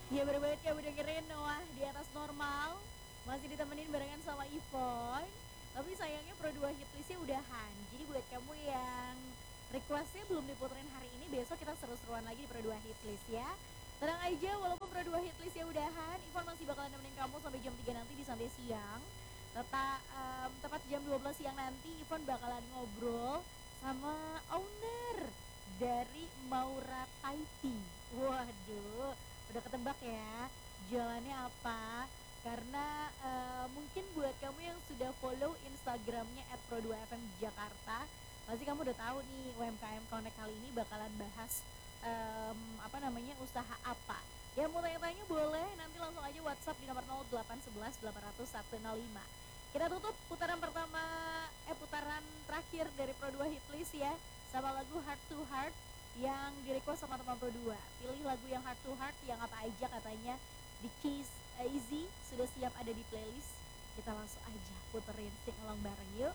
Iya bener banget kamu dengerin Noah di atas normal. Masih ditemenin barengan sama Ivon. Tapi sayangnya Pro 2 hitlistnya udahan. Jadi buat kamu yang requestnya belum diputerin hari ini, besok kita seru-seruan lagi di Pro 2 hitlist ya. Tenang aja, walaupun Pro 2 hitlistnya udahan, Ivon masih bakalan nemenin kamu sampai jam 3 nanti di Sampai Siang. Tepat jam 12 siang nanti Ivon bakalan ngobrol sama owner dari Maura Taiti. Waduh, udah ketebak ya jalannya apa? Karena mungkin buat kamu yang sudah follow Instagramnya @pro2fm Jakarta, pasti kamu udah tahu nih UMKM Connect kali ini bakalan bahas apa namanya usaha apa. Ya mau tanya-tanya boleh, nanti langsung aja WhatsApp di nomor 0811 800 105. Kita tutup putaran pertama, putaran terakhir dari Pro 2 Hitlist ya, sama lagu Heart to Heart yang di-request sama teman Pro 2. Pilih lagu yang Heart to Heart yang apa aja katanya di Keys Easy sudah siap ada di playlist. Kita langsung aja puterin sing along bareng yuk.